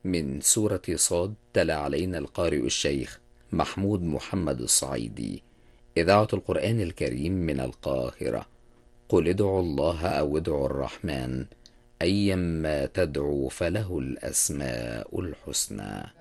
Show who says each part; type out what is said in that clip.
Speaker 1: من سورة صاد. تلا علينا القارئ الشيخ محمود محمد الصعيدي، إذاعة القرآن الكريم من القاهرة. قل ادعوا الله أو ادعوا الرحمن، أيما تدعوا فله الأسماء الحسنى.